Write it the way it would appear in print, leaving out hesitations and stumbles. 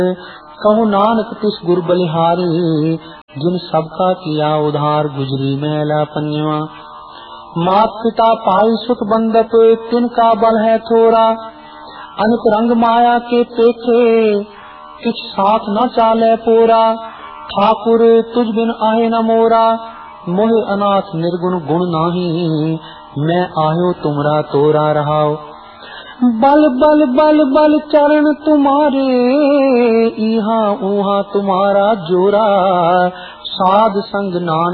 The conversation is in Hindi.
कहूँ नानक तिस गुर बलिहारी, जिन सबका किया उधार गुजरी मैला पन्यवा। मात पिता पाई सुख बंदप, तिनका बल है थोड़ा, अनक रंग माया के पेखे, किछ साथ न चाले पोरा। ठाकुर तुझ बिन आए न मोरा, मोह अनाथ निर्गुण गुण नाही, मैं आयो तुमरा तोरा रहाओ। बल बल बल बल चरण तुम्हारे, इहाँ उहाँ तुम्हारा जोरा, साध संग नानक